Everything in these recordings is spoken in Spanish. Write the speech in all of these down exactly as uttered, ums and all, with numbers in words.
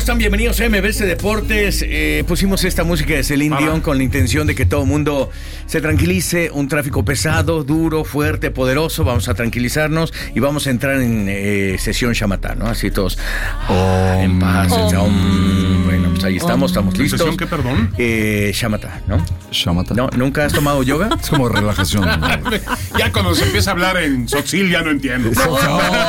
están? Bienvenidos a M B S Deportes. Eh, pusimos esta música de Celine ah. Dion con la intención de que todo el mundo se tranquilice. Un tráfico pesado, duro, fuerte, poderoso. Vamos a tranquilizarnos y vamos a entrar en eh, sesión shamatá, ¿no? Así todos oh, en paz. Oh. Oh. Bueno, pues ahí estamos, oh. estamos listos. ¿Sesión qué, perdón? Eh, shamatá, ¿no? Shamatá. ¿No? ¿Nunca has tomado yoga? Es como relajación. Ya cuando se empieza a hablar en Tzotzil ya no entiendo. No.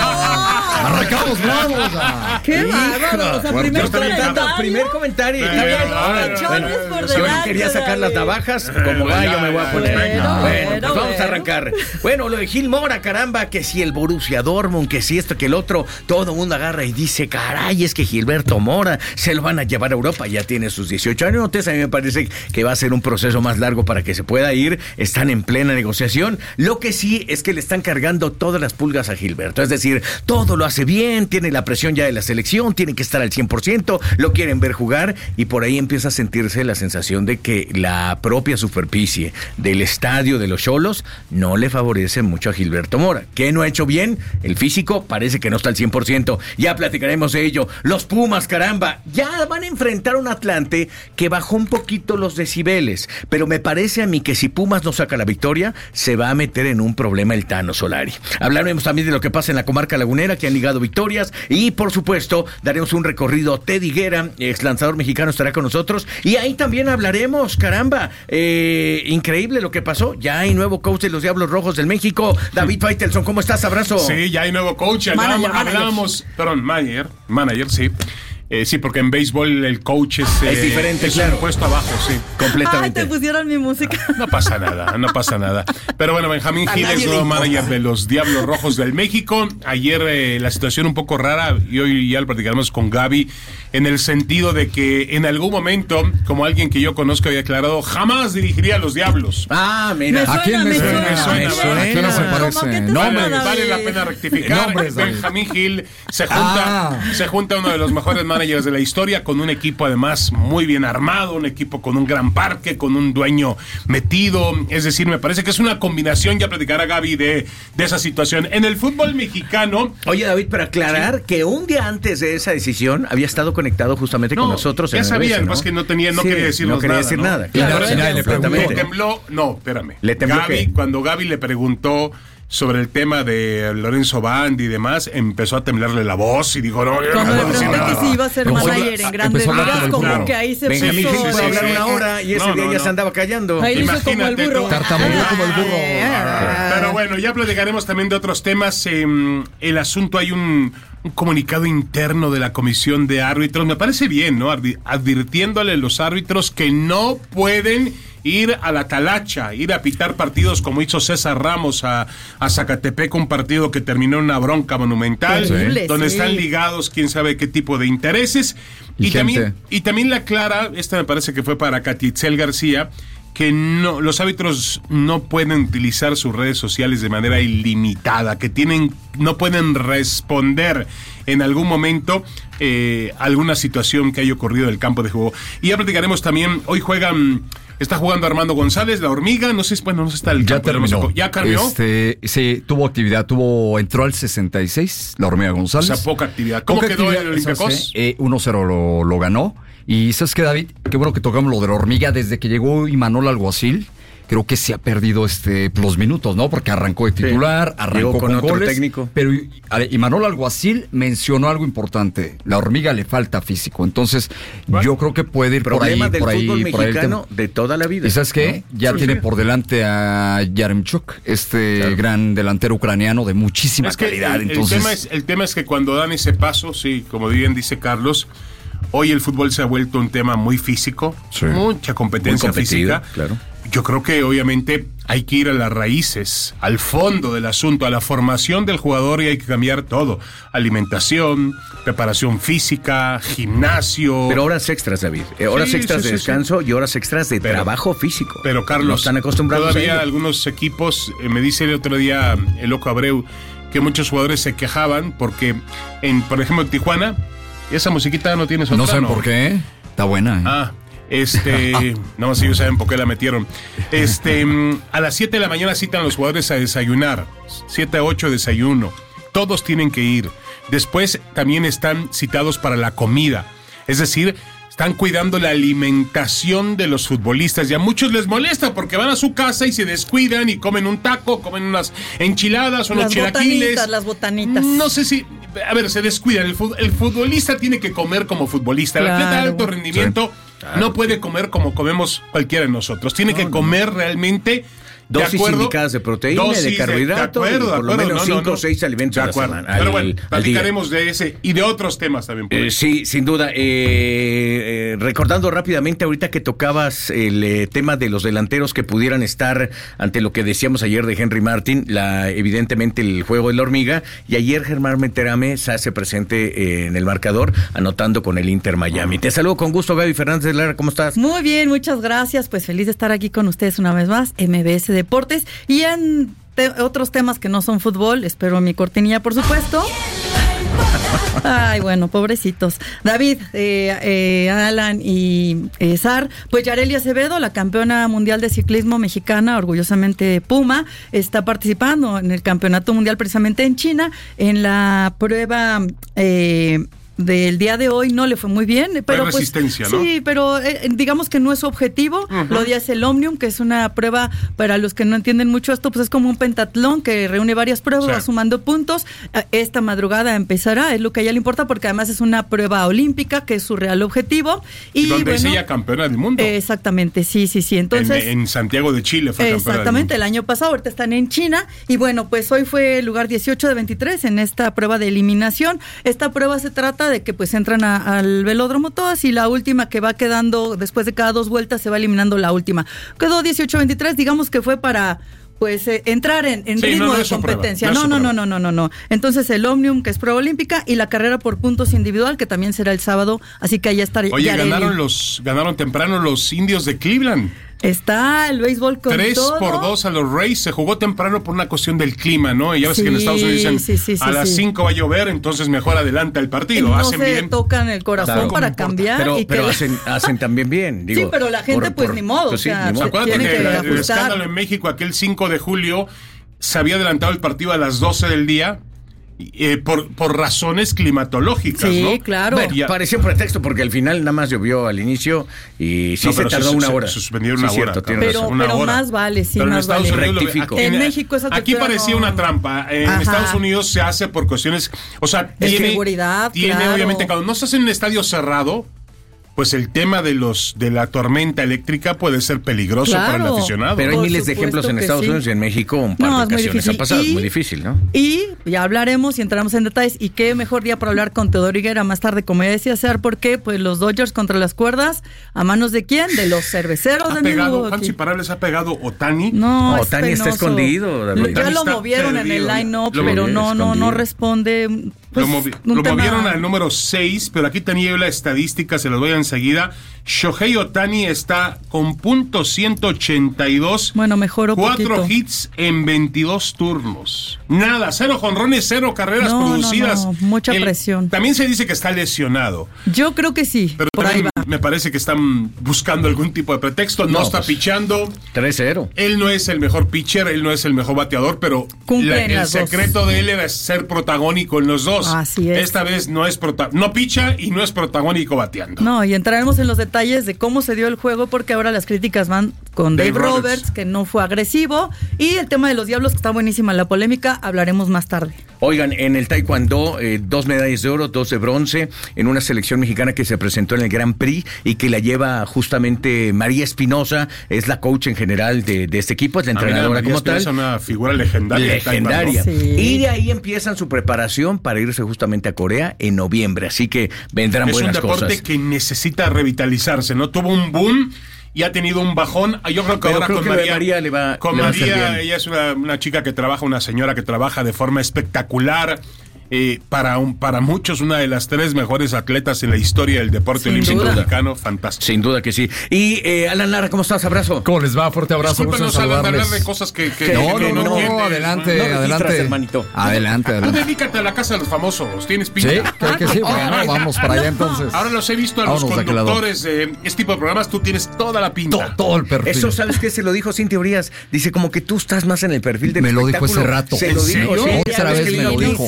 Arrancamos bravos. ¡Qué bárbaro! O sea, primer comentario. Primer comentario. Está bien. Bueno, bueno, si yo quería sacar las navajas, como va, yo me voy a poner. Bueno, bueno, pues vamos a arrancar. Bueno, lo de Gil Mora, caramba, que si el Borussia Dortmund, que si esto, que el otro, todo el mundo agarra y dice, caray, es que Gilberto Mora se lo van a llevar a Europa, ya tiene sus dieciocho años. A mí me parece que va a ser un proceso más largo para que se pueda ir. Están en plena negociación. Lo que sí es que le están cargando todas las pulgas a Gilberto. Es decir, todo lo hace bien, tiene la presión ya de la selección, tiene que estar al cien por ciento, lo quieren ver jugar y por ahí empieza a sentirse la sensación de que la propia superficie del estadio de los Xolos no le favorece mucho a Gilberto Mora. ¿Qué no ha hecho bien? El físico parece que no está al cien por ciento. Ya platicaremos de ello. Los Pumas, caramba, ya van a enfrentar a un Atlante que bajó un poquito los decibeles, pero me parece a mí que si Pumas no saca la victoria, se va a meter en un problema el Tano Solari. Hablaremos también de lo que pasa en la comarca lagunera, que han ligado victorias, y por supuesto daremos un recorrido. Ted Higuera, ex lanzador mexicano, estará con nosotros y ahí también hablaremos, caramba, eh, increíble lo que pasó. Ya hay nuevo coach de los Diablos Rojos del México. David Faitelson, ¿cómo estás? Abrazo. Sí, ya hay nuevo coach. Hablábamos, hablábamos perdón, manager, manager, sí. Eh, sí, porque en béisbol el coach es, es eh, diferente, es claro. Un puesto abajo, sí. Completamente. Ay, te pusieron mi música. No pasa nada, no pasa nada. Pero bueno, Benjamín Gil es nuevo manager de los Diablos Rojos del México. Ayer eh, la situación un poco rara y hoy ya lo platicaremos con Gaby, en el sentido de que en algún momento, como alguien que yo conozco había aclarado, jamás dirigiría a los Diablos. Ah, mira. Suena, ¿A quién me suena? Me suena, me suena. ¿A quién no se parece? No, vale, vale la pena rectificar. Nombres, Benjamín Gil se junta, ah. se junta uno de los mejores managers de la historia, con un equipo además muy bien armado, un equipo con un gran parque, con un dueño metido. Es decir, me parece que es una combinación, ya platicará Gaby de, de esa situación. En el fútbol mexicano... Oye, David, para aclarar sí. que un día antes de esa decisión había estado conectado justamente no, con nosotros. Ya en sabían, ¿no? pues que no tenía, no sí, quería decirnos no quería nada. decir ¿no? nada. Claro, claro, claro, le tembló, tembló, no, espérame. ¿Le tembló Gaby, qué? Cuando Gaby le preguntó sobre el tema de Lorenzo Bandi y demás, empezó a temblarle la voz y dijo, no, cuando le pregunté que si iba a ser manager en Grandes Ligas, como claro. que ahí se Benjamín puso... Gil puede hablar una hora y ese no, día no, ya no. se andaba callando. Ahí hizo como el burro. Tartamudeó como el burro. Pero bueno, ya platicaremos también de otros temas. Eh, el asunto, hay un, un comunicado interno de la comisión de árbitros. Me parece bien, ¿no? Advirtiéndole a los árbitros que no pueden ir a la talacha, ir a pitar partidos como hizo César Ramos a, a Zacatepec, un partido que terminó en una bronca monumental, Terrible, donde sí. están ligados quién sabe qué tipo de intereses. Y, y también y también la clara, esta me parece que fue para Catitzel García, que no, los árbitros no pueden utilizar sus redes sociales de manera ilimitada, que tienen, no pueden responder en algún momento eh, alguna situación que haya ocurrido en el campo de juego. Y ya platicaremos también, hoy juegan... Está jugando Armando González, la hormiga, no sé, bueno, no sé si está el ya campo, terminó. No sé, ¿Ya cambió? Este, sí, tuvo actividad, tuvo, entró al sesenta y seis, la hormiga González. O sea, poca actividad. ¿Cómo poca quedó actividad, el Olympiacos? Eh, uno cero lo, lo ganó. Y ¿sabes qué, David? Qué bueno que tocamos lo de la hormiga. Desde que llegó Imanol Alguacil, creo que se ha perdido este los minutos, ¿no? Porque arrancó de titular, sí. arrancó con, con otro goles, técnico. Pero Imanol Alguacil mencionó algo importante. La hormiga le falta físico. Entonces, bueno, yo creo que puede ir por ahí, del por ahí, fútbol por ahí mexicano de toda la vida. ¿Y sabes qué? ¿No? Ya sí, tiene sí. por delante a Yaremchuk, este claro. gran delantero ucraniano de muchísima es que calidad. El, Entonces, el, tema es, el tema es que cuando dan ese paso, sí, como bien dice Carlos, hoy el fútbol se ha vuelto un tema muy físico, sí. mucha competencia muy física. Claro. Yo creo que obviamente hay que ir a las raíces, al fondo del asunto, a la formación del jugador, y hay que cambiar todo. Alimentación, preparación física, gimnasio. Pero horas extras, David. Eh, horas sí, extras sí, de sí, descanso sí. y horas extras de pero, trabajo físico. Pero Carlos, no están acostumbrados todavía a algunos equipos, eh, me dice el otro día el Loco Abreu, que muchos jugadores se quejaban porque, en por ejemplo, en Tijuana, esa musiquita no tiene soprano. No saben por qué. Está buena. ¿eh? Ah, Este, no, si ellos saben por qué la metieron. Este, a las siete de la mañana citan a los jugadores a desayunar. siete a ocho desayuno. Todos tienen que ir. Después también están citados para la comida. Es decir, están cuidando la alimentación de los futbolistas y a muchos les molesta porque van a su casa y se descuidan y comen un taco, comen unas enchiladas o unos chilaquiles. Las botanitas. No sé si, a ver, se descuidan. El, fut, el futbolista tiene que comer como futbolista. Claro. El atleta de alto rendimiento sí, claro. no puede comer como comemos cualquiera de nosotros. Tiene no, que comer no. realmente... Dosis acuerdo, indicadas de proteína, dosis de carbohidrato, de, de acuerdo, y por lo menos cinco o seis alimentos de a la semana. Pero bueno, platicaremos de ese y de otros temas también. Eh, sí, sin duda. Eh, eh, recordando rápidamente ahorita que tocabas el eh, tema de los delanteros que pudieran estar ante lo que decíamos ayer de Henry Martin, la evidentemente el juego de la hormiga, y ayer Germán Meterame se hace presente eh, en el marcador, anotando con el Inter Miami. Uh-huh. Te saludo con gusto, Gaby Fernández de Lara, ¿cómo estás? Muy bien, muchas gracias, pues feliz de estar aquí con ustedes una vez más, M B S Deportes, y en te- otros temas que no son fútbol, espero mi cortinilla, por supuesto. Ay, bueno, pobrecitos. David, eh, eh, Alan y eh, Sar, pues Yareli Acevedo, la campeona mundial de ciclismo mexicana, orgullosamente Puma, está participando en el campeonato mundial precisamente en China, en la prueba... Eh, del día de hoy no le fue muy bien, pero hay resistencia, pues, ¿no? Sí, pero eh, digamos que no es su objetivo. Uh-huh. Lo de es el Omnium, que es una prueba, para los que no entienden mucho esto, pues es como un pentatlón que reúne varias pruebas, sí. va sumando puntos. Esta madrugada empezará, es lo que a ella le importa, porque además es una prueba olímpica, que es su real objetivo. Y, y donde bueno, es ella campeona del mundo. Eh, exactamente, sí, sí, sí. Entonces, en, en Santiago de Chile fue campeona. Exactamente, el año pasado, ahorita están en China. Y bueno, pues hoy fue el lugar dieciocho de veintitrés en esta prueba de eliminación. Esta prueba se trata de que pues entran a al velódromo todas y la última que va quedando después de cada dos vueltas se va eliminando la última. Quedó dieciocho veintitrés, digamos que fue para pues eh, entrar en, en sí, ritmo no, no de competencia. No, no, no, no, no, no, no. Entonces el Omnium, que es prueba olímpica, y la carrera por puntos individual, que también será el sábado, así que allá estaré. Oye, ganaron los ganaron temprano los Indios de Cleveland. Está el béisbol con Tres todo. por dos a los Rays. Se jugó temprano por una cuestión del clima, ¿no? Y ya ves sí, que en Estados Unidos dicen sí, sí, sí, a las sí. cinco va a llover, entonces mejor adelanta el partido. No hacen se bien. tocan el corazón claro, para cambiar. Pero, y pero que hacen, hacen también bien. Digo, sí, pero la gente por, pues por, ni modo. Pues, o sea, sí, ni modo. Acuérdate que, que el, el escándalo en México aquel cinco de julio se había adelantado el partido a las doce del día. Eh, por, por razones climatológicas, sí, ¿no? Sí, claro. Bueno, ya. Parecía un pretexto porque al final nada más llovió al inicio y sí no, se tardó se, una hora. Se suspendieron una sí, hora. Cierto, pero una pero hora. más vale, sí, pero más en Estados vale. Unidos lo, aquí, en, en México esa aquí parecía no. una trampa. En Ajá. Estados Unidos se hace por cuestiones, o sea, de tiene, seguridad, tiene claro. obviamente cuando no estás en un estadio cerrado, pues el tema de los de la tormenta eléctrica puede ser peligroso claro, para el aficionado. Pero hay miles de ejemplos en Estados sí. Unidos y en México un par no, de ocasiones ha pasado, y, es muy difícil, ¿no? Y ya hablaremos y entramos en detalles, y qué mejor día para hablar con Teodoro Higuera más tarde, como ya decía Ser, porque pues los Dodgers contra las cuerdas, ¿a manos de quién? De los cerveceros de Milwaukee. ¿Cuántos imparables ha pegado Ohtani? No, no Ohtani está escondido. David. Ya lo movieron en el line-up, pero no, no, no responde. Pues, lo, movi- lo movieron al número seis, pero aquí tenía yo la estadística, se las doy enseguida. Shohei Ohtani está con punto ciento ochenta y dos. Bueno, mejoró Cuatro poquito. hits en veintidós turnos. Nada, cero jonrones, cero carreras no, producidas. No, no, mucha El, presión. También se dice que está lesionado. Yo creo que sí. Pero por ahí va. Me parece que están buscando algún tipo de pretexto. No, no está pues, pichando. tres cero. Él no es el mejor pitcher, él no es el mejor bateador, pero la, el secreto dos. de él era ser protagónico en los dos. Así es. Esta vez no es prota- no picha y no es protagónico bateando. No, y entraremos en los detalles de cómo se dio el juego, porque ahora las críticas van con Dave, Dave Roberts, Roberts, que no fue agresivo, y el tema de los Diablos, que está buenísima la polémica, hablaremos más tarde. Oigan, en el taekwondo, eh, dos medallas de oro, dos de bronce, en una selección mexicana que se presentó en el Grand Prix y que la lleva justamente María Espinosa, es la coach en general de, de este equipo, es la entrenadora como tal. Es una figura legendaria. Legendaria. Sí. Y de ahí empiezan su preparación para irse justamente a Corea en noviembre, así que vendrán es buenas cosas. Es un deporte cosas. que necesita revitalizarse, ¿no? Tuvo un boom y ha tenido un bajón. Yo creo que Pero ahora creo con que María, María le va, con le va María a hacer bien. Ella es una, una chica que trabaja, una señora que trabaja de forma espectacular. Eh, para un, para muchos una de las tres mejores atletas en la historia del deporte Sin olímpico duda. mexicano, fantástico. Sin duda que sí. Y eh, Alan Lara, ¿cómo estás? Abrazo. ¿Cómo les va? Fuerte abrazo. Discúlpenos, Alan, de hablar de cosas que, que, no, que, que no, no, no, entiendes. no, adelante, No adelante. registras, hermanito. Adelante, Tú adelante. dedícate a la casa de los famosos, tienes pinta. Sí, creo que sí. Bueno, vamos para allá entonces. Ahora los he visto a los Vámonos de aquel lado. conductores de este tipo de programas, tú tienes toda la pinta. Todo, todo el perfil. Eso, ¿sabes qué? Se lo dijo Cintia Urias. Dice como que tú estás más en el perfil del Me lo dijo espectáculo. ese rato. Se lo ¿En dijo, serio? sí. Otra vez me lo dijo. Sí, Y si oye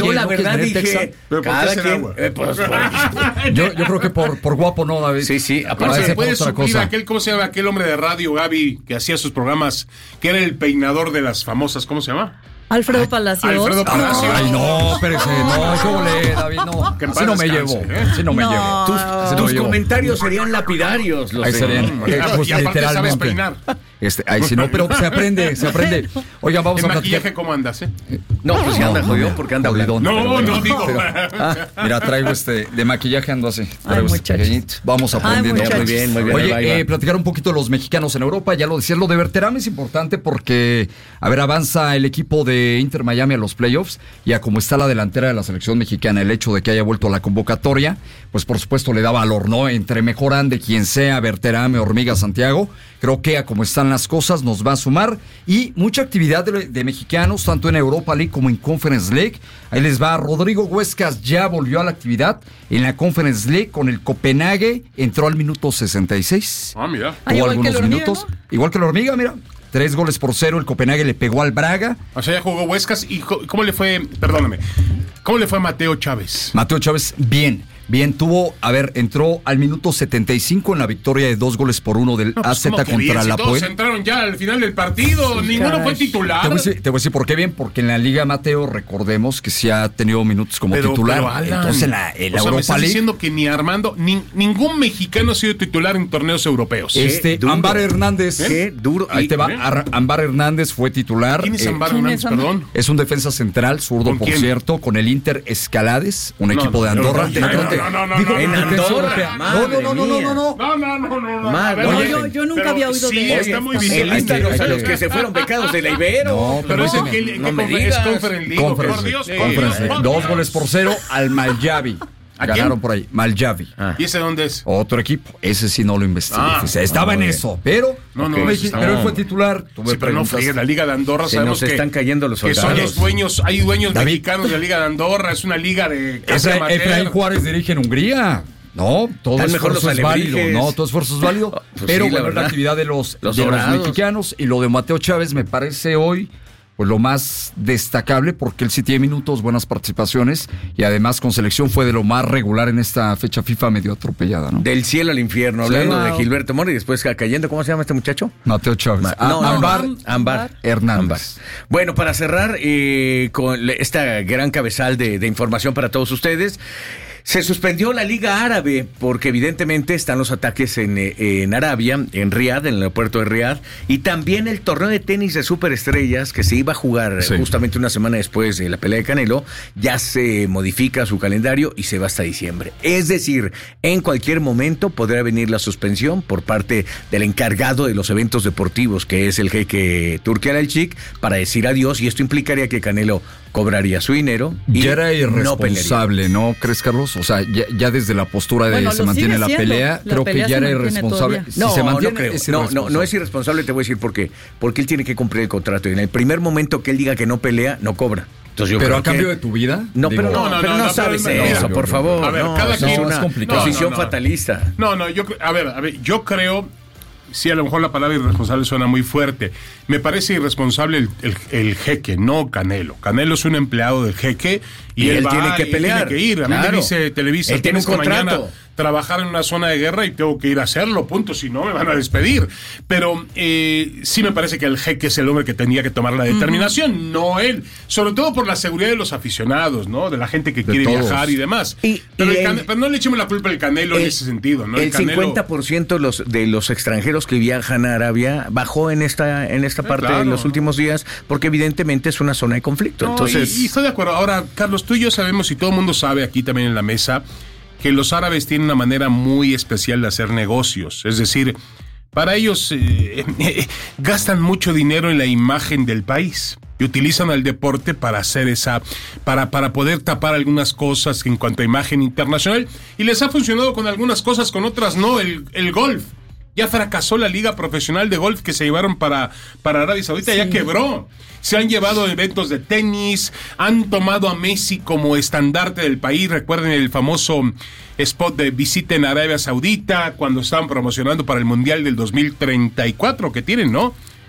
yo la ¿no? verdad Que es dije, ¿Pero por qué cada será, quien, güey? eh, pues, pues, Yo, yo creo que por, por guapo no, David. Sí, sí, Parece aparte se puede otra suplir cosa. aquel, ¿cómo se llama? Aquel hombre de radio, Gaby, que hacía sus programas, que era el peinador de las famosas, ¿cómo se llama? Alfredo Palacios. Alfredo Palacios. Ay, no, espérese, no, qué volé, David, no. Que en Así paz no me descanse, llevo, ¿eh? así no me No. llevo. tus, Así no tus me llevo. comentarios serían lapidarios. Los Ahí de- serían. Y, Eh, pues, y aparte sabes literalmente. peinar. Este, ahí sí no, pero se aprende, se aprende. Oigan, vamos ¿En a maquillaje platicar. cómo andas, eh? No, pues ya anda No, jodido no, porque anda jodidón. hablando. No, no, digo. Pero, ah, mira, traigo este, de maquillaje ando así. Traigo este muchachos. pequeñito. Vamos Ay, aprendiendo. muchachos. Muy bien, muy bien. Oye, ahí va, ahí va. eh, platicar un poquito de los mexicanos en Europa, ya lo decías, lo de Berterame es importante porque, a ver, avanza el equipo de Inter Miami a los playoffs, y a como está la delantera de la selección mexicana, el hecho de que haya vuelto a la convocatoria, pues por supuesto le da valor, ¿no? Entre mejor ande quien sea, Berterame, Hormiga, Santiago, creo que a como están las cosas nos va a sumar, y mucha actividad de, de mexicanos, tanto en Europa League como en Conference League. Ahí les va, Rodrigo Huescas ya volvió a la actividad en la Conference League con el Copenhague, entró al minuto sesenta y seis. Ah, mira. Ah, Tuvo igual que algunos la hormiga, minutos. ¿no? Igual que la hormiga, mira. Tres goles por cero, el Copenhague le pegó al Braga. O sea, ya jugó Huescas. ¿Y co- cómo le fue? Perdóname. ¿Cómo le fue a Mateo Chávez? Mateo Chávez, bien. Bien, tuvo, a ver, entró al minuto setenta y cinco en la victoria de dos goles por uno del No, pues, A Z ¿cómo que contra bien? la Si todos Puebla. entraron ya al final del partido. Ninguno caray. fue titular. Te voy, a decir, te voy a decir por qué bien, porque en la Liga Mateo, recordemos que sí ha tenido minutos como Pero, titular. pero, Alan, Entonces en la, en la o sea, me Europa estás League, diciendo que ni Armando, ni, ningún mexicano ha sido titular en torneos europeos. Eh, este duro. Ámbar Hernández. Qué duro. Ahí te va, ¿Eh? Ar- Ámbar Hernández fue titular. ¿Quién es eh, Ámbar ¿quién Hernández, es Ámbar? perdón? Es un defensa central, zurdo, ¿Con por quién? cierto, con el Inter Escalades, un No, equipo de no, Andorra. no, no, no, no, no, Digo, no, en no, defensa Andorra, europea. madre No, no, no, no, no, no. No, no, no, no, no. Madre, A ver, no, oye, yo- yo nunca pero había oído sí, de está eso. muy Oye, bien. Enlístanos hay que- a hay los que- que se fueron becados de la Ibero. No, Pero ese no, que, que no me confer- es digas. Conference League, Conference por League, Dios. Conference por League. Dios. Dos goles por cero al Maljavi. ¿A quién? Ganaron por ahí. Maljavi. Ah. ¿Y ese dónde es? Otro equipo. Ese sí no lo investigué. Ah, Fíjese, estaba en muy eso, pero. No, no, Ok, ese está- pero él fue titular. Tuve Sí, pero no preguntas. friegues, la Liga de Andorra Se sabemos nos que, están cayendo los que son soldados. los dueños, hay dueños David. mexicanos de la Liga de Andorra, es una liga de casi Efra- amateur. Efraín Juárez dirige en Hungría. No, todo Están mejor esfuerzo los es válido. alebrijes. No, todo esfuerzo es válido. Pues pero sí, la bueno, la verdad. actividad de los, Los de los dorados. mexicanos y lo de Mateo Chávez me parece hoy pues lo más destacable porque él sí tiene minutos, buenas participaciones y además con selección fue de lo más regular en esta fecha FIFA medio atropellada, ¿no? Del cielo al infierno, hablando Wow. de Gilberto Mora y después cayendo. ¿Cómo se llama este muchacho? Mateo Chávez. Ma- Ah, no, no, Ámbar no, Ámbar Hernández. Ámbar. Bueno, para cerrar eh, con le- esta gran cabezal de, de información para todos ustedes. Se suspendió la Liga Árabe porque evidentemente están los ataques en, eh, en Arabia, en Riad, en el aeropuerto de Riad, y también el torneo de tenis de superestrellas que se iba a jugar Sí. justamente una semana después de la pelea de Canelo, ya se modifica su calendario y se va hasta diciembre. Es decir, en cualquier momento podrá venir la suspensión por parte del encargado de los eventos deportivos, que es el jeque Turki Al-Sheikh, para decir adiós, y esto implicaría que Canelo cobraría su dinero y Ya era no pelearía. irresponsable, ¿no, crees, Carlos? O sea, ya, ya desde la postura de Bueno, se lo mantiene sigue la siendo. pelea, La creo pelea que ya se era mantiene irresponsable. todavía. Si No, se mantiene, no creo. es No, no, irresponsable. no es irresponsable, te voy a decir por qué. Porque él tiene que cumplir el contrato y en el primer momento que él diga que no pelea, no cobra. Entonces yo Pero creo a cambio que- de tu vida. No, digo, pero no, No, no, pero no, no, no, sabes pero mira, eso, por favor. a ver, no, cada eso quien- es una es complicado. posición No, no, no. fatalista. No, no, yo cre- a ver, a ver, yo creo, sí, a lo mejor la palabra irresponsable suena muy fuerte. Me parece irresponsable el, el, el jeque, no Canelo. Canelo es un empleado del jeque y, Y él, él va tiene que y él pelear. tiene que ir. A mí Claro. me dice Televisa, Él tiene un tienes que mañana contrato. trabajar en una zona de guerra y tengo que ir a hacerlo, punto, si no me van a despedir. Pero eh, sí me parece que el jeque es el hombre que tenía que tomar la determinación, no él. Sobre todo por la seguridad de los aficionados, ¿no? De la gente que De quiere todos. viajar y demás. Y- pero, y el el- Cane- pero no le echemos la culpa al Canelo en El- ese sentido, ¿no? El Canelo- cincuenta por ciento de los, de los extranjeros que viajan a Arabia bajó en esta, en esta Sí, parte claro. en los últimos días porque evidentemente es una zona de conflicto. No, Entonces, y, y estoy de acuerdo. Ahora, Carlos, tú y yo sabemos, y todo el mundo sabe aquí también en la mesa, que los árabes tienen una manera muy especial de hacer negocios. Es decir, para ellos eh, gastan mucho dinero en la imagen del país y utilizan al deporte para hacer esa, para, para poder tapar algunas cosas en cuanto a imagen internacional. Y les ha funcionado con algunas cosas, con otras no. El, el golf. Ya fracasó la liga profesional de golf que se llevaron para, para Arabia Saudita, ya quebró. Se han llevado eventos de tenis, han tomado a Messi como estandarte del país. Recuerden el famoso spot de visita en Arabia Saudita, cuando estaban promocionando para el Mundial del dos mil treinta y cuatro que tienen, ¿no?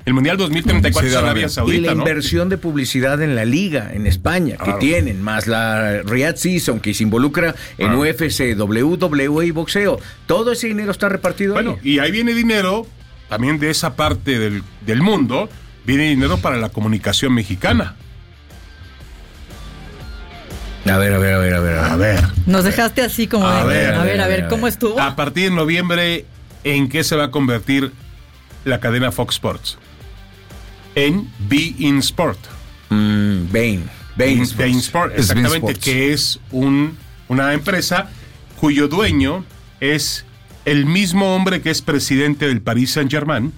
El Mundial dos mil treinta y cuatro sí, es Arabia Saudita, y la ¿no? inversión de publicidad en la liga, en España, que claro. tienen, más la Riyadh Season, que se involucra en claro. U F C, W W E y boxeo. Todo ese dinero está repartido bueno, ahí. Y ahí viene dinero, también de esa parte del, del mundo, viene dinero para la comunicación mexicana. A ver, a ver, a ver, a ver. A ver. Nos dejaste así como... A, de, ver, a ver, a ver, ¿cómo estuvo? A partir de noviembre, ¿en qué se va a convertir la cadena Fox Sports? En Bein Sport. Mm, Bein. Bein Sports. Bein Sport, exactamente, que es un, una empresa cuyo dueño es el mismo hombre que es presidente del Paris Saint-Germain.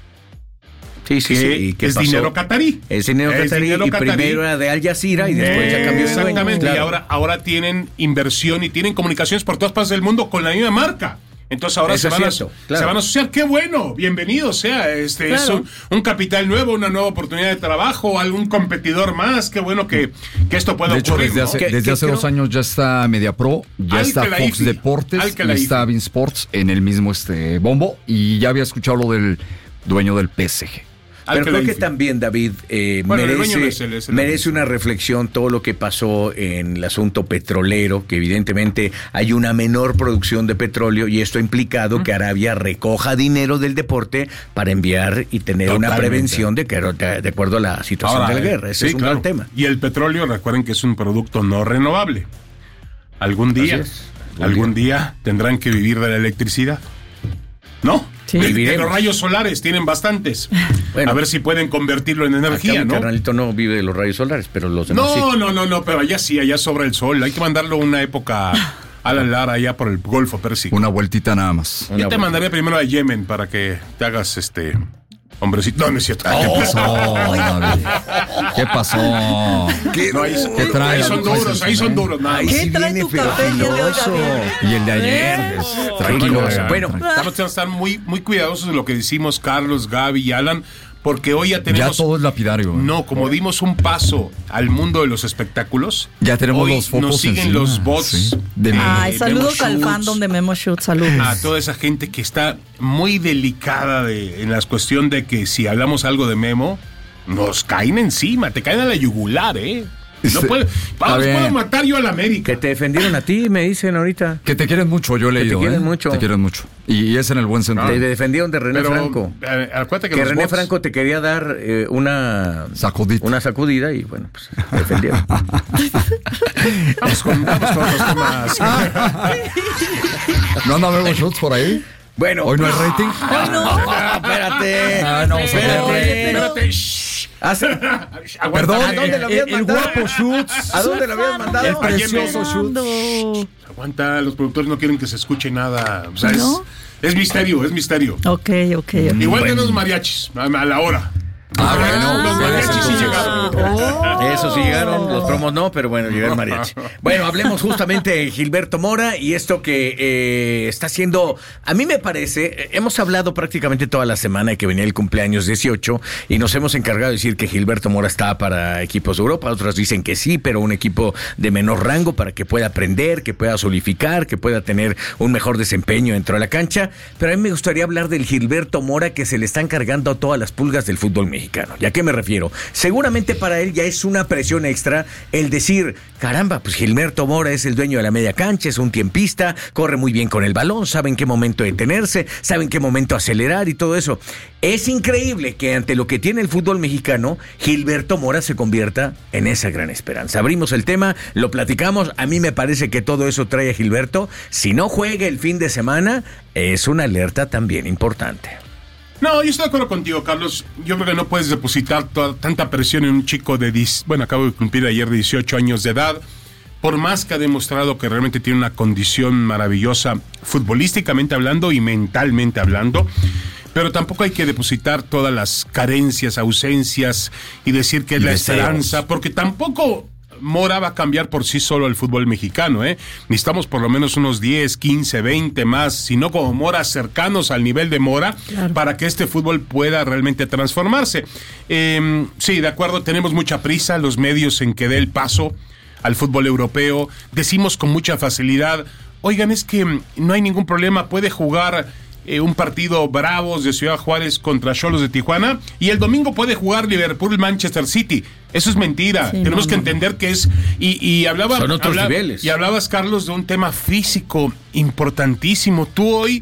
Sí, sí, que sí. ¿Y qué es pasó? dinero catarí. Es dinero es catarí dinero y catarí. primero era de Al Jazeera y después ya cambió de dueño. Exactamente, Claro. y ahora, ahora tienen inversión y tienen comunicaciones por todas partes del mundo con la misma marca. Entonces ahora se van, cierto, a, claro. se van a asociar. ¡Qué bueno! Bienvenido sea. Este claro. Es un, un capital nuevo, una nueva oportunidad de trabajo, algún competidor más. ¡Qué bueno que, que esto pueda de hecho, ocurrir! Desde ¿no? hace, ¿Qué, desde qué, hace qué, dos años ya está MediaPro, ya está Fox Deportes y está Bein Sports en el mismo este bombo. Y ya había escuchado lo del dueño del P S G. Pero creo que también, David, eh, bueno, merece, no es el, es el merece una reflexión todo lo que pasó en el asunto petrolero, que evidentemente hay una menor producción de petróleo y esto ha implicado ¿Mm? que Arabia recoja dinero del deporte para enviar y tener Totalmente. una prevención de, que, de, de acuerdo a la situación Ahora, de la guerra. Ese sí, es un claro. gran tema. Y el petróleo, recuerden que es un producto no renovable. Algún día, algún día tendrán que vivir de la electricidad. ¿No? Sí, de, de los rayos solares tienen bastantes. Bueno, a ver si pueden convertirlo en energía, ¿no? Mi carnalito no vive de los rayos solares, pero los demás no, sí. No, no, no, pero allá sí, allá sobra el sol. Hay que mandarlo una época a la Lara allá por el Golfo Pérsico. Una vueltita nada más. Yo te vuelta. mandaría primero a Yemen para que te hagas este... Hombrecito, no, no es cierto. Oh, ¿Qué pasó, David? ¿Qué pasó? ¿Qué, no, ahí, ¿Qué trae? Ahí son duros, ahí son duros. No, ¿Qué sí trae tu café y el de ayer? ¿Eh? Tranquilo. Bueno, estamos a estar muy, muy cuidadosos de lo que decimos Carlos, Gaby y Alan, porque hoy ya tenemos... Ya todo es lapidario. No, como dimos un paso al mundo de los espectáculos, ya tenemos hoy los focos nos siguen encima. los bots. Sí. De, Ay, saludos al fandom de Memo Shoot, saludos. A toda esa gente que está muy delicada de, en la cuestión de que si hablamos algo de Memo, nos caen encima, te caen a la yugular, ¿eh? No puedo, vamos, puedo matar yo a la América. Que te defendieron a ti, me dicen ahorita. Que te quieren mucho, yo he leído. Que te quieren ¿eh? mucho. Te quieren mucho. Y es en el buen sentido. Te defendieron de René Pero, Franco. Eh, acuérdate que, que los René bots... Franco te quería dar eh, una sacudida. Una sacudida y bueno, pues te defendieron. vamos, con, vamos con otros temas. ¿No anda Memo Shots por ahí? Bueno, ¿hoy no hay rating? ¡Hoy no! no espérate. Ah, no, espérate. Espérate. Hace... Perdón, ¿a dónde lo habías el, mandado? El guapo Shoots. ¿A dónde lo habías mandado? El precioso Shoots. Aguanta, los productores no quieren que se escuche nada. O sea, ¿no? es, es misterio, es misterio. Ok, ok. Igual que los mariachis, a la hora. Ah, bueno, los mariachis sí llegaron. Oh. Eso sí llegaron, los promos no, pero bueno, llegaron mariachi. Bueno, hablemos justamente de Gilberto Mora y esto que eh, está haciendo, a mí me parece, hemos hablado prácticamente toda la semana de que venía el cumpleaños dieciocho y nos hemos encargado de decir que Gilberto Mora está para equipos de Europa, otros dicen que sí, pero un equipo de menor rango para que pueda aprender, que pueda solidificar, que pueda tener un mejor desempeño dentro de la cancha, pero a mí me gustaría hablar del Gilberto Mora que se le están cargando a todas las pulgas del fútbol mexicano. ¿Y a qué me refiero? Seguramente para él ya es una presión extra el decir, caramba, pues Gilberto Mora es el dueño de la media cancha, es un tiempista, corre muy bien con el balón, sabe en qué momento detenerse, sabe en qué momento acelerar y todo eso. Es increíble que ante lo que tiene el fútbol mexicano, Gilberto Mora se convierta en esa gran esperanza. Abrimos el tema, lo platicamos, a mí me parece que todo eso trae a Gilberto. Si no juega el fin de semana, es una alerta también importante. No, yo estoy de acuerdo contigo, Carlos. Yo creo que no puedes depositar toda, tanta presión en un chico de... Bueno, acabo de cumplir ayer dieciocho años de edad. Por más que ha demostrado que realmente tiene una condición maravillosa, futbolísticamente hablando y mentalmente hablando. Pero tampoco hay que depositar todas las carencias, ausencias y decir que es la esperanza, porque tampoco... Mora va a cambiar por sí solo el fútbol mexicano, ¿eh? Necesitamos por lo menos unos diez, quince, veinte más, si no como Mora, cercanos al nivel de Mora, claro, para que este fútbol pueda realmente transformarse. Eh, sí, de acuerdo, tenemos mucha prisa, los medios en que dé el paso al fútbol europeo, decimos con mucha facilidad, oigan, es que no hay ningún problema, puede jugar eh, un partido Bravos de Ciudad Juárez contra Xolos de Tijuana, y el domingo puede jugar Liverpool-Manchester City. Eso es mentira. Sí, Tenemos no, que no. entender que es... Y, y hablaba, Son otros hablaba, niveles. Y hablabas, Carlos, de un tema físico importantísimo. Tú hoy,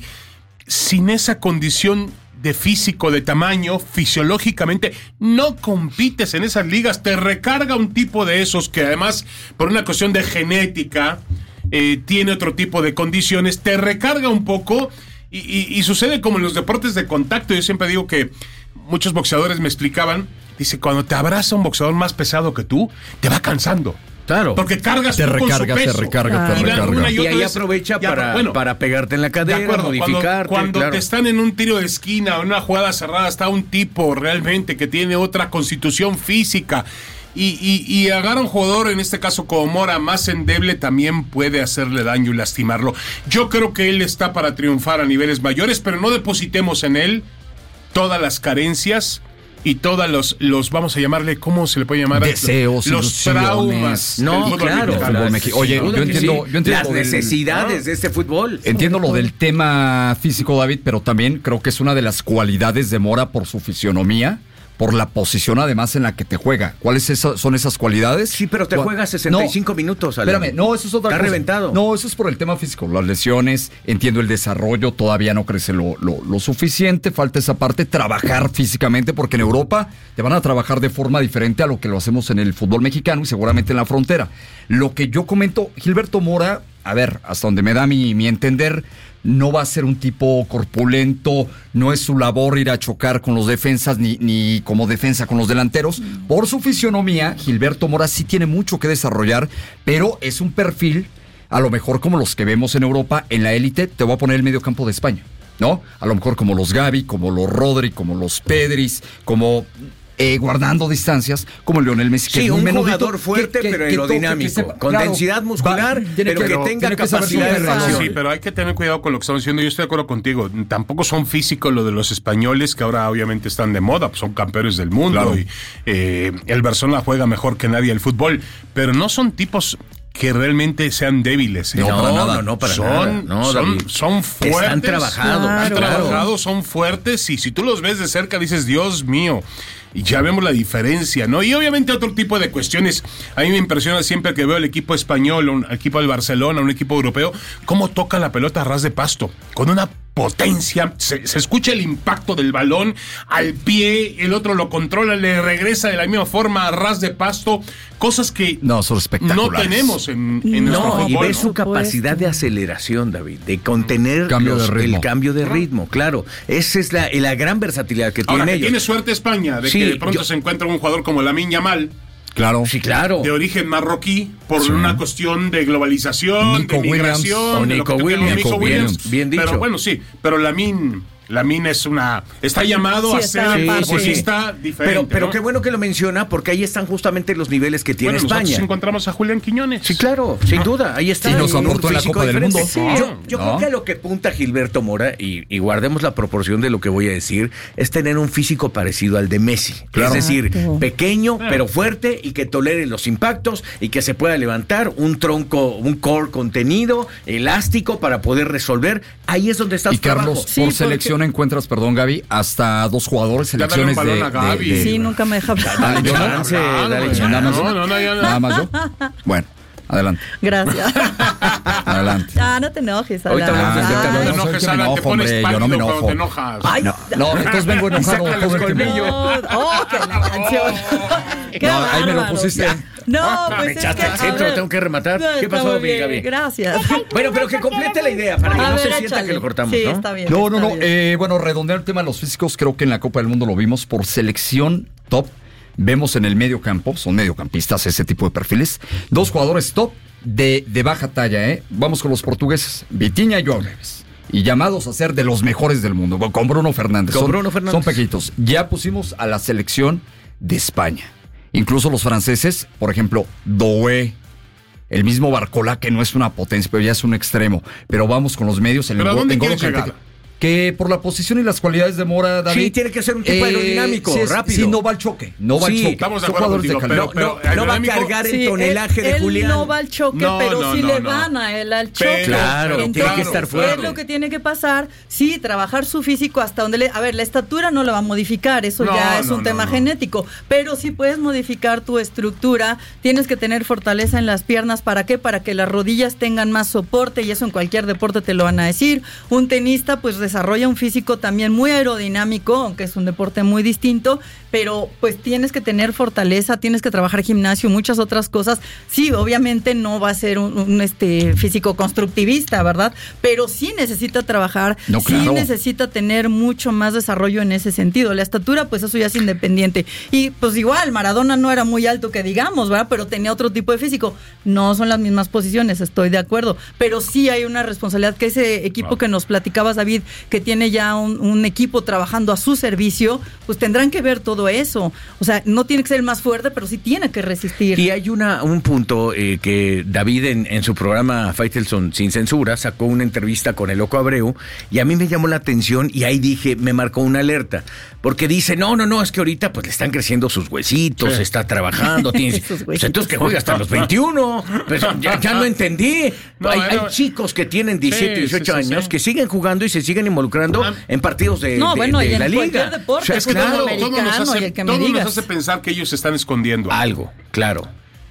sin esa condición de físico, de tamaño, fisiológicamente, no compites en esas ligas. Te recarga un tipo de esos que además, por una cuestión de genética, eh, tiene otro tipo de condiciones, te recarga un poco y, y, y sucede como en los deportes de contacto. Yo siempre digo que muchos boxeadores me explicaban, dice, cuando te abraza un boxeador más pesado que tú, te va cansando. Claro. Porque cargas te tú recarga, con su peso. te recarga, te y recarga. Y, y ahí aprovecha ya, para, bueno, para pegarte en la cadera, de acuerdo, modificarte. Cuando, cuando claro. te están en un tiro de esquina o en una jugada cerrada, está un tipo realmente que tiene otra constitución física y, y, y agarra un jugador, en este caso como Mora, más endeble, también puede hacerle daño y lastimarlo. Yo creo que él está para triunfar a niveles mayores, pero no depositemos en él todas las carencias y todos los, los, vamos a llamarle, ¿cómo se le puede llamar? Deseos, los traumas. No, claro. Fútbol mexicano. Oye, yo entiendo, sí. yo entiendo las necesidades del, de este fútbol. Entiendo lo del tema físico, David, pero también creo que es una de las cualidades de Mora por su fisionomía, por la posición además en la que te juega. ¿Cuáles esa, son esas cualidades? Sí, pero te juegas sesenta y cinco no, minutos. Ale. Espérame, no, eso es otra Está cosa. reventado. No, eso es por el tema físico. Las lesiones, entiendo el desarrollo, todavía no crece lo, lo, lo suficiente, falta esa parte, trabajar físicamente, porque en Europa te van a trabajar de forma diferente a lo que lo hacemos en el fútbol mexicano y seguramente en la frontera. Lo que yo comento, Gilberto Mora, a ver, hasta donde me da mi, mi entender, no va a ser un tipo corpulento, no es su labor ir a chocar con los defensas ni, ni como defensa con los delanteros. Por su fisionomía, Gilberto Mora sí tiene mucho que desarrollar, pero es un perfil a lo mejor como los que vemos en Europa, en la élite. Te voy a poner el medio campo de España, ¿no? A lo mejor como los Gavi, como los Rodri, como los Pedris, como... Eh, guardando distancias, como Lionel Messi. Sí, que un menudito, jugador fuerte, que, pero que, en lo que dinámico, sepa, con claro, densidad muscular, va, pero que, que tenga que capacidad de reacción. Sí, pero hay que tener cuidado con lo que estamos diciendo. Yo estoy de acuerdo contigo. Tampoco son físicos lo de los españoles, que ahora obviamente están de moda, pues son campeones del mundo. Claro. Y eh, el Barcelona juega mejor que nadie el fútbol, pero no son tipos que realmente sean débiles. ¿eh? No, no, para nada. no, no, para son, nada. No, son, son fuertes. Están trabajados. Claro, han trabajado, claro. son fuertes, y si tú los ves de cerca dices, Dios mío, y ya vemos la diferencia, ¿no? Y obviamente otro tipo de cuestiones. A mí me impresiona siempre que veo el equipo español, un equipo del Barcelona, un equipo europeo, cómo toca la pelota a ras de pasto, con una potencia, se, se escucha el impacto del balón al pie, el otro lo controla, le regresa de la misma forma a ras de pasto, cosas que no, son espectaculares. No tenemos en, en no, nuestro fútbol. Y ves su capacidad de aceleración, David, de contener cambio los, de ritmo. el cambio de ritmo, claro. Esa es la, la gran versatilidad que Ahora, tiene que ellos. tiene suerte España de sí, que de pronto yo... se encuentra un jugador como Lamine Yamal. Claro. Sí, claro. De origen marroquí, por sí. una cuestión de globalización, Nico de migración, Williams. de lo Nico que Williams. Nico Williams. Williams. Bien dicho. Pero bueno, sí, pero Lamine... Lamine es una... Está llamado sí, a ser un futbolista sí. diferente. Pero, pero ¿no? qué bueno que lo menciona, porque ahí están justamente los niveles que tiene bueno, España. Nosotros encontramos a Julián Quiñones. Sí, claro, sin duda. Ahí está. Y nos aportó en la Copa del Mundo. Sí. Yo, yo no. creo que a lo que apunta Gilberto Mora, y, y guardemos la proporción de lo que voy a decir, es tener un físico parecido al de Messi. Claro. Es decir, Exacto. pequeño, claro. pero fuerte, y que tolere los impactos, y que se pueda levantar un tronco, un core contenido, elástico, para poder resolver. Ahí es donde está y su trabajo. Carlos, sí, por porque... selección encuentras, perdón, Gaby, hasta dos jugadores, selecciones de, de, de... Sí, nunca me deja hablar. Dale chance, dale chance. Nada más, no, no, no, no. Nada más yo. Bueno, adelante. Gracias. Adelante. Ah, no te enojes, Alan. Ahorita hablamos del ah, tema. No te enojes, Alan, te pones pálido yo no me enojo. Te enojas. Ay, no, no, entonces vengo enojado todo el tiempo. Oh, que la canción. Qué no, ahí me lo pusiste. No, ah, pues me echaste al centro, tengo que rematar. No, ¿Qué pasó, bien, Gaby? Gracias. Bueno, pero que complete la idea para que a no ver, se sienta échale. que lo cortamos, sí, ¿no? Está bien, no, está no, no. Bien. Eh, bueno, redondear el tema de los físicos, creo que en la Copa del Mundo lo vimos por selección top. Vemos en el medio campo, son mediocampistas ese tipo de perfiles. Dos jugadores top de, de baja talla, ¿eh? Vamos con los portugueses, Vitinha y João Neves. Y llamados a ser de los mejores del mundo, con Bruno Fernández. Con son, Bruno Fernández. Son pequeñitos. Ya pusimos a la selección de España. Incluso los franceses, por ejemplo, Doué, el mismo Barcola, que no es una potencia, pero ya es un extremo. Pero vamos con los medios. El ¿Pero a dónde N'Golo quieres llegar? que por la posición y las cualidades de Mora, David... Sí, tiene que ser un tipo eh, aerodinámico, sí es, rápido. Sí, no va al choque, no va sí, al choque. Estamos de acuerdo contigo, de pero, pero, no, no va a cargar sí, el tonelaje él, de él Julián. no va al choque, no, pero no, sí no, le no. van a él al choque. Pero, claro, entonces, tiene que estar fuerte. Es lo que tiene que pasar, sí, trabajar su físico hasta donde le... A ver, la estatura no la va a modificar, eso no, ya es no, un no, tema no. genético, pero sí puedes modificar tu estructura, tienes que tener fortaleza en las piernas, ¿para qué? Para que las rodillas tengan más soporte, y eso en cualquier deporte te lo van a decir. Un tenista pues desarrolla un físico también muy aerodinámico, aunque es un deporte muy distinto, pero pues tienes que tener fortaleza, tienes que trabajar gimnasio, muchas otras cosas. Sí, obviamente no va a ser un, un este físico constructivista, ¿verdad? Pero sí necesita trabajar, no, claro. sí necesita tener mucho más desarrollo en ese sentido. La estatura, pues eso ya es independiente. Y pues igual, Maradona no era muy alto que digamos, ¿verdad? Pero tenía otro tipo de físico. No son las mismas posiciones, estoy de acuerdo. Pero sí hay una responsabilidad que ese equipo wow. que nos platicabas, David, que tiene ya un, un equipo trabajando a su servicio, pues tendrán que ver todo eso. O sea, no tiene que ser el más fuerte, pero sí tiene que resistir. Y hay una un punto eh, que David en, en su programa Faitelson Sin Censura sacó una entrevista con el Loco Abreu, y a mí me llamó la atención, y ahí dije, me marcó una alerta, porque dice, no, no, no, es que ahorita pues le están creciendo sus huesitos, sí. está trabajando, tiene, pues entonces que juega hasta los veintiuno, pues ya, ya no entendí. No, hay, no, hay chicos que tienen diecisiete, sí, dieciocho sí, sí, años sí. que siguen jugando y se siguen involucrando ah. en partidos de, no, de, bueno, de y la en liga. Deporte, o sea, es que claro, todo, todo, nos hace, que todo nos hace pensar que ellos se están escondiendo algo, claro.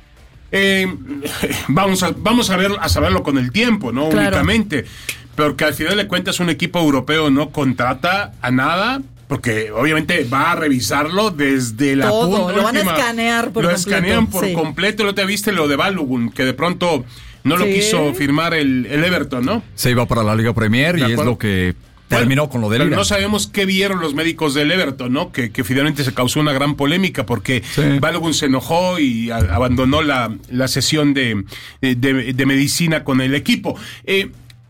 Eh, vamos a vamos a ver a saberlo con el tiempo, no claro. únicamente, pero que al final de cuentas un equipo europeo no contrata a nada, porque obviamente va a revisarlo desde la todo, punta, lo van última, a escanear por lo completo. escanean por sí. completo. ¿Lo te viste lo de Balogun, que de pronto no lo sí. quiso firmar el, el Everton, ¿no? Se iba para la Liga Premier y es lo que terminó bueno, con lo del Pero no sabemos qué vieron los médicos del Everton, ¿no? Que, que finalmente se causó una gran polémica porque sí. Balogun se enojó y a, abandonó la, la sesión de, de, de medicina con el equipo. Eh,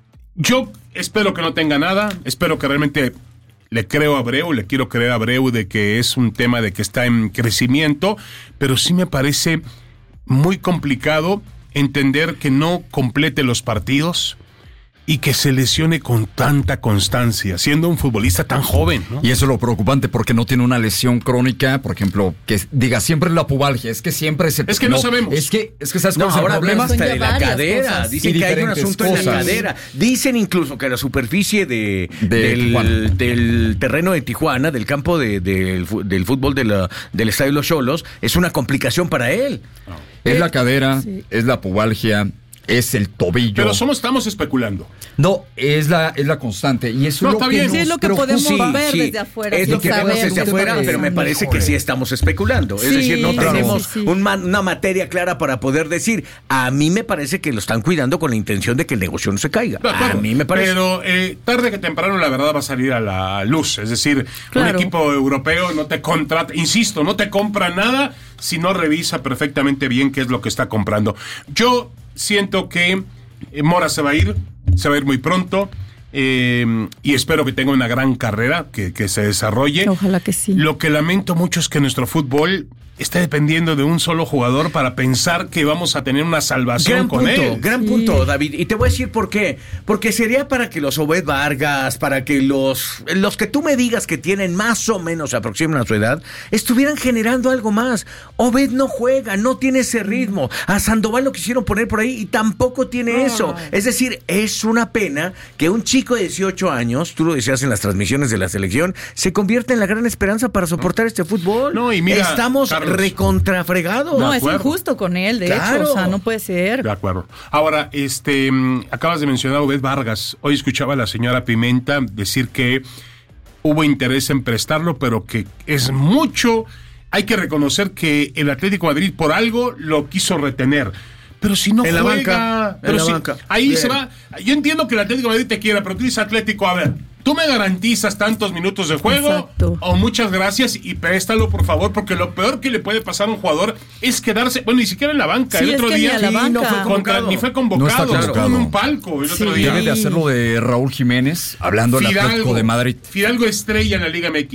yo espero que no tenga nada, espero que realmente le creo a Abreu, le quiero creer a Abreu de que es un tema de que está en crecimiento, pero sí me parece muy complicado entender que no complete los partidos y que se lesione con tanta constancia, siendo un futbolista tan joven, ¿no? Y eso es lo preocupante, porque no tiene una lesión crónica, por ejemplo, que diga siempre la pubalgia, es que siempre se... Es que no, no sabemos. Es que, es que ¿sabes no, cuál es el problema? Hasta de la cadera, cosas. Dicen que hay un asunto cosas. en la cadera. Dicen incluso que la superficie de, de del, del terreno de Tijuana, del campo de, de, del fútbol de la, del Estadio Los Xolos, es una complicación para él. Oh. Es la cadera, sí. es la pubalgia, es el tobillo. Pero somos, estamos especulando. No, es la, es la constante. Y eso no, es lo está que bien. Sí, es lo que podemos sí, ver sí. desde afuera. Es lo que vemos desde afuera, pero me parece que sí estamos especulando. Sí, es decir, no claro. tenemos sí, sí. Un ma- una materia clara para poder decir. A mí me parece que lo están cuidando con la intención de que el negocio no se caiga. No, claro, a mí me parece. Pero eh, tarde que temprano la verdad va a salir a la luz. Es decir, claro. un equipo europeo no te contrata, insisto, no te compra nada si no revisa perfectamente bien qué es lo que está comprando. Yo siento que Mora se va a ir, se va a ir muy pronto, eh, y espero que tenga una gran carrera, que, que se desarrolle. Ojalá que sí. Lo que lamento mucho es que nuestro fútbol está dependiendo de un solo jugador para pensar que vamos a tener una salvación gran con punto, él. Gran sí. punto, David. Y te voy a decir por qué. Porque sería para que los Obed Vargas, para que los, los que tú me digas que tienen más o menos aproximan a su edad, estuvieran generando algo más. Obed no juega, no tiene ese ritmo. A Sandoval lo quisieron poner por ahí y tampoco tiene oh. eso. Es decir, es una pena que un chico de dieciocho años, tú lo decías en las transmisiones de la selección, se convierta en la gran esperanza para soportar no. este fútbol. No, y mira, estamos recontrafregado. No, es injusto con él, de claro. hecho, o sea, no puede ser. De acuerdo. Ahora, este, acabas de mencionar a Obed Vargas. Hoy escuchaba a la señora Pimenta decir que hubo interés en prestarlo, pero que es mucho. Hay que reconocer que el Atlético de Madrid por algo lo quiso retener. Pero si no en juega, la banca, pero en la si, banca. ahí Bien. se va. Yo entiendo que el Atlético de Madrid te quiera, pero tú dices Atlético, a ver, tú me garantizas tantos minutos de juego, exacto. o muchas gracias y préstalo por favor, porque lo peor que le puede pasar a un jugador es quedarse, bueno, ni siquiera en la banca. Sí, el otro es que día ni, a la banca. no fue contra, ni fue convocado, no está estuvo en un palco el sí. otro día. Debe de hacerlo de Raúl Jiménez, hablando del Atlético de Madrid. Fidalgo estrella en la Liga M X.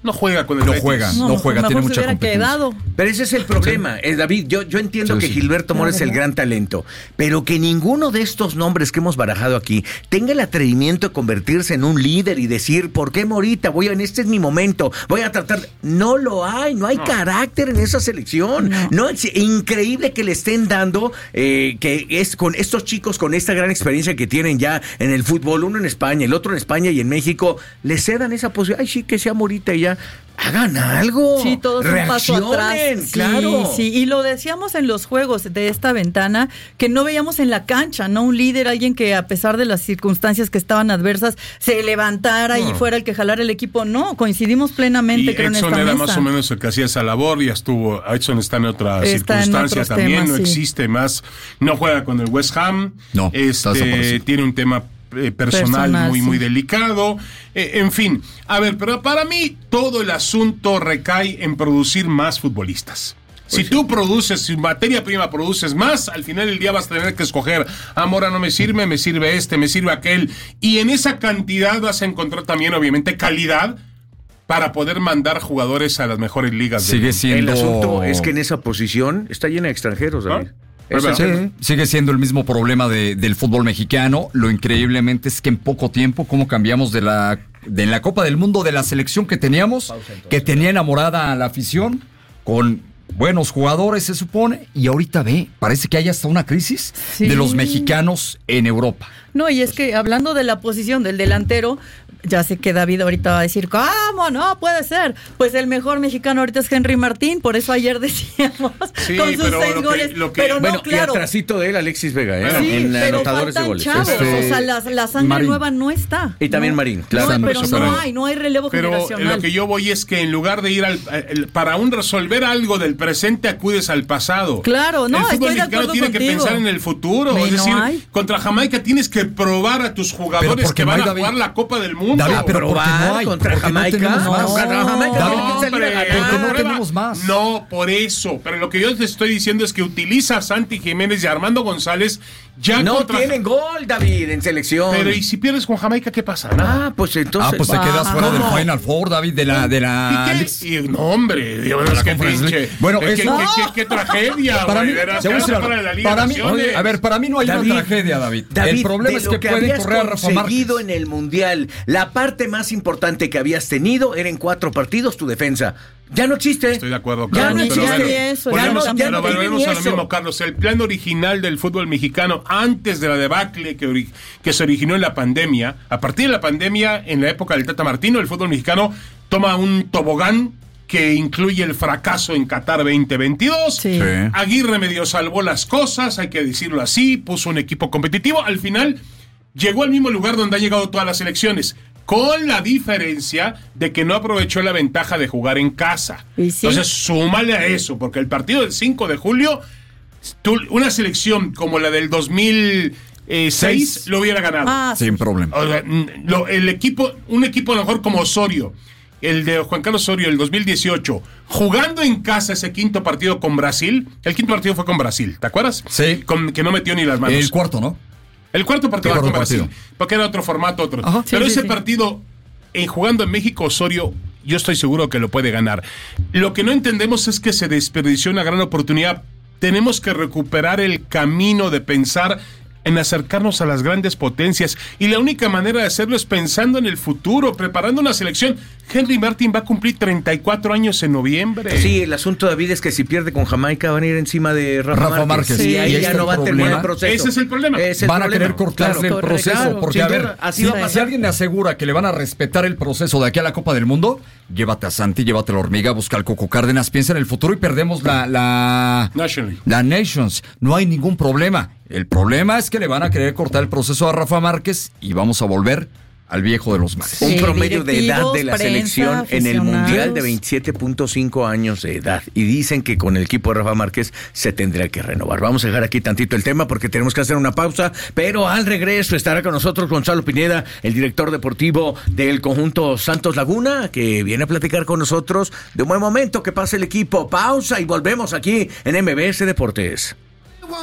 no juega con el No Betis. juega, no, no juega, tiene mucha competencia. Quedado. Pero ese es el problema, eh, David. Yo, yo entiendo sí, que sí. Gilberto Mora es el gran talento, pero que ninguno de estos nombres que hemos barajado aquí tenga el atrevimiento de convertirse en un líder y decir, ¿por qué Morita? Voy a, en este es mi momento, voy a tratar. No lo hay, no hay no. carácter en esa selección. No, no es increíble que le estén dando, eh, que es con estos chicos con esta gran experiencia que tienen ya en el fútbol, uno en España, el otro en España y en México, le cedan esa posibilidad. Ay, sí, que sea Morita y ya. Hagan algo. Sí, todos un paso atrás. Sí, claro. Sí, y lo decíamos en los juegos de esta ventana, que no veíamos en la cancha, ¿no? Un líder, alguien que a pesar de las circunstancias que estaban adversas, se levantara no. y fuera el que jalara el equipo. No, coincidimos plenamente, y creo, Edson en esta era mesa. más o menos el que hacía esa labor, ya estuvo. Edson está en otra está circunstancia en también, temas, no sí. existe más. No juega con el West Ham. No, este, tiene un tema Eh, personal, personal muy, sí. muy delicado. Eh, en fin, a ver, pero para mí todo el asunto recae en producir más futbolistas. Pues si sí. tú produces, si materia prima produces más, al final del día vas a tener que escoger, ah, Mora no me sirve, me sirve este, me sirve aquel. Y en esa cantidad vas a encontrar también, obviamente, calidad para poder mandar jugadores a las mejores ligas. Sigue siendo... El asunto es que en esa posición está llena de extranjeros, David. ¿Ah? Sí, sigue siendo el mismo problema de, del fútbol mexicano. Lo increíblemente es que en poco tiempo, cómo cambiamos de la, de la Copa del Mundo, de la selección que teníamos, que tenía enamorada a la afición, con buenos jugadores, se supone, y ahorita ve, parece que hay hasta una crisis sí. de los mexicanos en Europa. No, y es que hablando de la posición del delantero, ya sé que David ahorita va a decir, ¿cómo? No puede ser. Pues el mejor mexicano ahorita es Henry Martín, por eso ayer decíamos, sí, con sus pero seis lo que, goles. Lo que, pero bueno, no, claro. y atrasito de él, Alexis Vega, ¿eh? Sí, en pero anotadores de goles. Chavos, Este... o sea, la, la sangre Marín. nueva no está. Y también no, Marín, claro. No, pero no pero, hay, no hay relevo pero generacional. Pero lo que yo voy es que en lugar de ir al, al para un resolver algo del presente, acudes al pasado. Claro, no, el fútbol estoy de mexicano tiene contigo. que pensar en el futuro. Me es decir, no contra Jamaica tienes que probar a tus jugadores que van a David, jugar la Copa del Mundo. David, pero probar no hay, contra Jamaica. No, no, contra Jamaica. David, no, hombre, porque no tenemos más. No, por eso. Pero lo que yo te estoy diciendo es que utiliza a Santi Jiménez y a Armando González. Ya no contra... tienen gol, David, en selección. Pero ¿y si pierdes con Jamaica, qué pasa? Nada. Ah, pues entonces. Ah, pues te quedas fuera ¿Cómo? del Final Four, David, de la. De la... ¿Y qué? Y, no, hombre, Dios, es que pinche. Bueno, ¿Qué, es... qué, no. qué, qué, qué tragedia, para, mí, para, para, para mí, oye, a ver, para mí no hay David, una tragedia, David. David. El problema es que, que pueden correr a Rafa Márquez. En el Mundial, la parte más importante que habías tenido era en cuatro partidos tu defensa. Ya no existe. Estoy de acuerdo, Carlos. Ya no existe eso. Volvemos, ya no, ya pero no volvemos a lo eso. mismo, Carlos. El plan original del fútbol mexicano, antes de la debacle que, ori- que se originó en la pandemia, a partir de la pandemia, en la época del Tata Martino, el fútbol mexicano toma un tobogán que incluye el fracaso en Qatar veinte veintidós. Sí. Sí. Aguirre medio salvó las cosas, hay que decirlo así, puso un equipo competitivo. Al final llegó al mismo lugar donde han llegado todas las selecciones, con la diferencia de que no aprovechó la ventaja de jugar en casa. ¿Y sí? Entonces, súmale a eso, porque el partido del cinco de julio, tú, una selección como la del dos mil seis Seis. Lo hubiera ganado. Ah, Sin problema. O sea, lo, el equipo, un equipo a lo mejor como Osorio, el de Juan Carlos Osorio, el dos mil dieciocho, jugando en casa ese quinto partido con Brasil. El quinto partido fue con Brasil, ¿te acuerdas? Sí. Con, que no metió ni las manos. El cuarto, ¿no? El cuarto partido El con cuarto Brasil, partido. porque era otro formato, otro. Ajá. Pero Sí, ese sí, sí. partido, en jugando en México, Osorio, yo estoy seguro que lo puede ganar. Lo que no entendemos es que se desperdició una gran oportunidad. Tenemos que recuperar el camino de pensar en acercarnos a las grandes potencias, y la única manera de hacerlo es pensando en el futuro, preparando una selección. Henry Martin va a cumplir treinta y cuatro años en noviembre. Sí, el asunto, David, es que si pierde con Jamaica van a ir encima de Rafa, Rafa Márquez. Sí, Sí, ahí y ya está no el va a terminar problema. el proceso. Ese es el problema. Es el van a problema. querer cortarle Claro, el proceso, claro, porque sin a ver, duda, así si, va a pasar. si alguien le asegura que le van a respetar el proceso de aquí a la Copa del Mundo, llévate a Santi, llévate a la Hormiga, busca al Coco Cárdenas, piensa en el futuro y perdemos la la, National. la Nations. No hay ningún problema. El problema es que le van a querer cortar el proceso a Rafa Márquez y vamos a volver al viejo de los males. Un Sí, promedio de edad de la directivos, selección prensa, en el Mundial de aficionados. veintisiete punto cinco años de edad. Y dicen que con el equipo de Rafa Márquez se tendría que renovar. Vamos a dejar aquí tantito el tema porque tenemos que hacer una pausa. Pero al regreso estará con nosotros Gonzalo Pineda, el director deportivo del conjunto Santos Laguna, que viene a platicar con nosotros de un buen momento que pasa el equipo. Pausa y volvemos aquí en M B S Deportes.